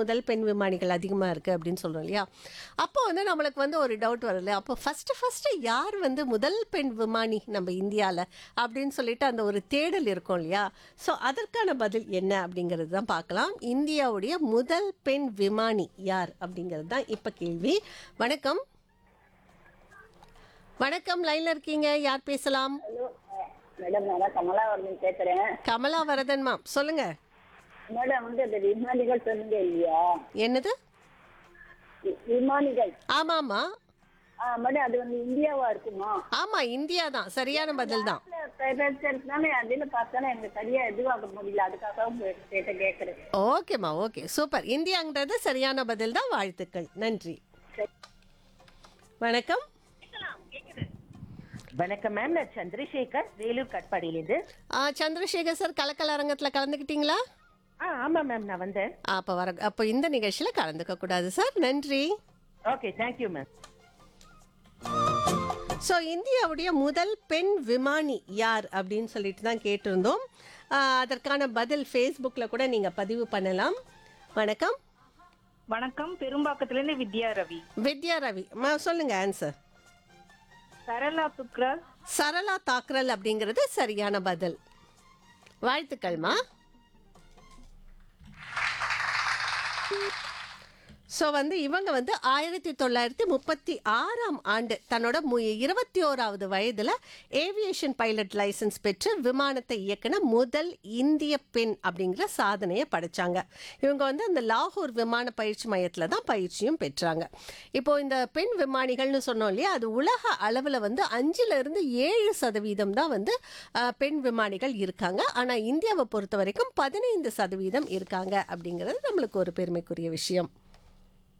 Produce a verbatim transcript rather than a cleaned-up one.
முதல் பெண் விமானிகள் அதிகமாக இருக்குது அப்படின்னு சொல்கிறோம் இல்லையா? அப்போ வந்து நம்மளுக்கு வந்து ஒரு டவுட் வரல. அப்போ ஃபஸ்ட்டு ஃபஸ்ட்டு யார் வந்து முதல் பெண் விமானி நம்ம இந்தியாவில் அப்படின்னு சொல்லிட்டு அந்த ஒரு தேடல் இருக்கும் இல்லையா? ஸோ அதற்கான பதில் என்ன அப்படிங்கிறது தான் பார்க்கலாம். இந்தியாவுடைய முதல் பெண் விமானி யார் அப்படிங்கிறது தான் இப்போ கேள்வி. வணக்கம். வணக்கம், லைன்ல இருக்கீங்க. யார் பேசலாம்? ஹலோ மேடம், நான் கமலாவரதன் பேசுறேன். கமலா வரதன் மேம், சொல்லுங்க. மேடம் வந்து அந்த விமானிகள் சொன்னீங்க இல்லையா? என்னது? வி- விமானிகள். ஆமாமா ஆ மேடம், அது வந்து இந்தியாவா இருக்குமா? ஆமா, இந்தியா தான். சரியான பதில் தான். தானே அதுல பார்த்தானே எனக்கு சரியா எதுவாக முடியல, அதுக்காக உங்ககிட்ட கேட்கறேன். ஓகேம்மா, ஓகே, சூப்பர். இந்தியாங்கிறது சரியான பதில் தான். வாழ்த்துக்கள், நன்றி. வணக்கம். வணக்கம் மேம், நான் சந்திரசேகர், வேலூர் கட்பாடியிலேருந்து. ஆ, சந்திரசேகர் சார், கலக்கல் அரங்கத்தில் கலந்துக்கிட்டீங்களா? ஆ ஆமாம் மேம், நான் வந்தேன். அப்போ வர அப்போ இந்த நிகழ்ச்சியில் கலந்துக்க கூடாது சார். நன்றி. Okay, thank you ma'am. ஸோ இந்தியாவுடைய முதல் பெண் விமானி யார் அப்படின்னு சொல்லிட்டு தான் கேட்டிருந்தோம். ஆ, அதற்கான பதில் ஃபேஸ்புக்கில் கூட நீங்கள் பதிவு பண்ணலாம். வணக்கம். வணக்கம், பெரும்பாக்கத்திலிருந்து வித்யா ரவி. வித்யா ரவி மா, சொல்லுங்க ஆன்சர். சரளா துக்ரால். சரளா தாக்கரல் அப்படிங்கிறது சரியான பதில். வாழ்த்துக்கள்மா. ஸோ வந்து இவங்க வந்து ஆயிரத்தி தொள்ளாயிரத்தி முப்பத்தி ஆறாம் ஆண்டு தன்னோட மு இருபத்தி ஓராவது வயதில் ஏவியேஷன் பைலட் லைசன்ஸ் பெற்று விமானத்தை இயக்கின முதல் இந்திய பெண் அப்படிங்கிற சாதனையை படைச்சாங்க. இவங்க வந்து அந்த லாகூர் விமான பயிற்சி மையத்தில் தான் பயிற்சியும் பெற்றாங்க. இப்போ இந்த பெண் விமானிகள்னு சொன்னோம் இல்லையா, அது உலக அளவில் வந்து அஞ்சுல இருந்து ஏழு சதவீதம் தான் வந்து அஹ், பெண் விமானிகள் இருக்காங்க. ஆனால் இந்தியாவை பொறுத்த வரைக்கும் பதினைந்து சதவீதம் இருக்காங்க அப்படிங்கிறது நம்மளுக்கு ஒரு பெருமைக்குரிய விஷயம்.